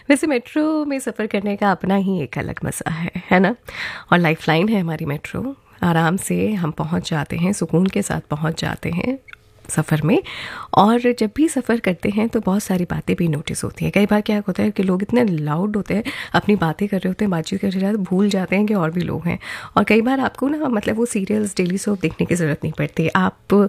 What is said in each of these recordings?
वैसे मेट्रो में सफ़र करने का अपना ही एक अलग मज़ा है ना? और लाइफ़लाइन है हमारी मेट्रो। आराम से हम पहुंच जाते हैं, सुकून के साथ पहुंच जाते हैं सफ़र में। और जब भी सफ़र करते हैं तो बहुत सारी बातें भी नोटिस होती हैं। कई बार क्या होता है कि लोग इतने लाउड होते हैं, अपनी बातें कर रहे होते हैं, बातचीत कर रहे होते हैं, भूल जाते हैं कि और भी लोग हैं। और कई बार आपको ना मतलब वो सीरियल्स, डेली सोप देखने की ज़रूरत नहीं पड़ती, आप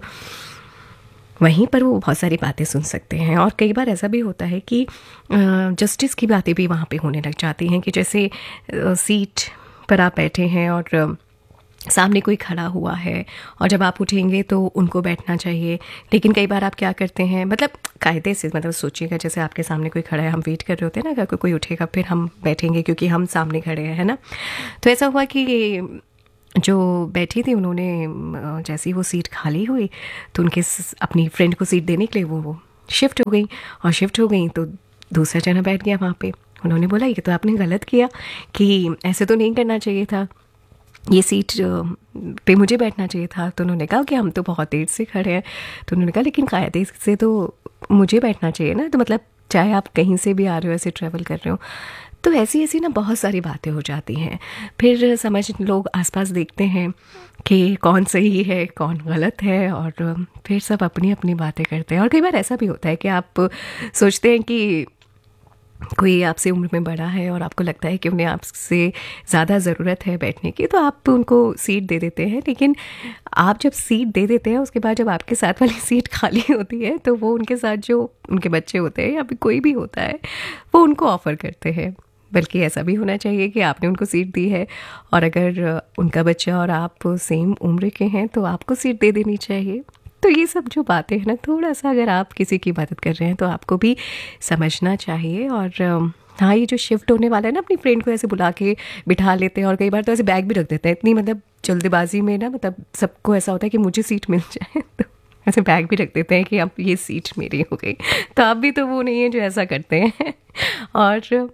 वहीं पर वो बहुत सारी बातें सुन सकते हैं। और कई बार ऐसा भी होता है कि जस्टिस की बातें भी वहाँ पे होने लग जाती हैं कि जैसे सीट पर आप बैठे हैं और सामने कोई खड़ा हुआ है और जब आप उठेंगे तो उनको बैठना चाहिए, लेकिन कई बार आप क्या करते हैं, मतलब कायदे से, मतलब सोचिएगा जैसे आपके सामने कोई खड़ा है, हम वेट कर रहे होते हैं ना अगर कोई उठेगा फिर हम बैठेंगे क्योंकि हम सामने खड़े हैं, है ना। तो ऐसा हुआ कि जो बैठी थी उन्होंने जैसे ही वो सीट खाली हुई तो उनके अपनी फ्रेंड को सीट देने के लिए वो शिफ्ट हो गई। और शिफ्ट हो गई तो दूसरा जना बैठ गया वहाँ पे। उन्होंने बोला ये तो आपने गलत किया, कि ऐसे तो नहीं करना चाहिए था, ये सीट पे मुझे बैठना चाहिए था। तो उन्होंने कहा कि हम तो बहुत देर से खड़े हैं। तो उन्होंने कहा लेकिन कायदे से तो मुझे बैठना चाहिए ना, तो मतलब चाहे आप कहीं से भी आ रहे हो, ऐसे ट्रैवल कर रहे हो। तो ऐसी ऐसी ना बहुत सारी बातें हो जाती हैं। फिर समझ लोग आसपास देखते हैं कि कौन सही है कौन गलत है, और फिर सब अपनी अपनी बातें करते हैं। और कई बार ऐसा भी होता है कि आप सोचते हैं कि कोई आपसे उम्र में बड़ा है और आपको लगता है कि उन्हें आपसे ज़्यादा ज़रूरत है बैठने की, तो आप उनको सीट दे देते हैं। लेकिन आप जब सीट दे देते हैं उसके बाद जब आपके साथ वाली सीट खाली होती है तो वो उनके साथ जो उनके बच्चे होते हैं या फिर कोई भी होता है वो उनको ऑफ़र करते हैं। बल्कि ऐसा भी होना चाहिए कि आपने उनको सीट दी है और अगर उनका बच्चा और आप सेम उम्र के हैं तो आपको सीट दे देनी चाहिए। तो ये सब जो बातें हैं ना, थोड़ा सा अगर आप किसी की मदद कर रहे हैं तो आपको भी समझना चाहिए। और हाँ, ये जो शिफ्ट होने वाला है ना, अपनी फ्रेंड को ऐसे बुला के बिठा लेते हैं और कई बार तो ऐसे बैग भी रख देते हैं, इतनी मतलब जल्दबाजी में ना, मतलब सबको ऐसा होता है कि मुझे सीट मिल जाए तो ऐसे बैग भी रख देते हैं कि अब ये सीट मेरी हो गई। तो आप भी तो वो नहीं है जो ऐसा करते हैं। और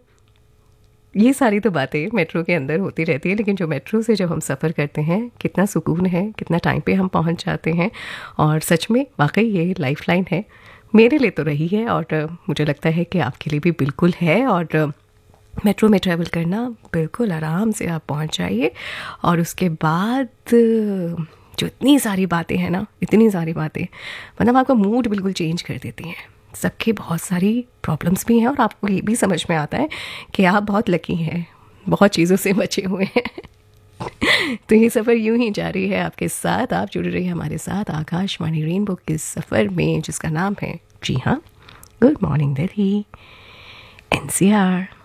ये सारी तो बातें मेट्रो के अंदर होती रहती है, लेकिन जो मेट्रो से जब हम सफ़र करते हैं कितना सुकून है, कितना टाइम पे हम पहुंच जाते हैं। और सच में वाकई ये लाइफलाइन है, मेरे लिए तो रही है और मुझे लगता है कि आपके लिए भी बिल्कुल है। और मेट्रो में ट्रैवल करना बिल्कुल आराम से आप पहुंच जाइए। और उसके बाद जो इतनी सारी बातें हैं ना, इतनी सारी बातें, मतलब आपका मूड बिल्कुल चेंज कर देती हैं। सबकी बहुत सारी प्रॉब्लम्स भी हैं और आपको ये भी समझ में आता है कि आप बहुत लकी हैं, बहुत चीज़ों से बचे हुए हैं। तो ये सफ़र यूं ही जारी है आपके साथ। आप जुड़े रहिए हमारे साथ आकाशवाणी रेनबो के सफ़र में, जिसका नाम है, जी हाँ, गुड मॉर्निंग दिल्ली, NCR।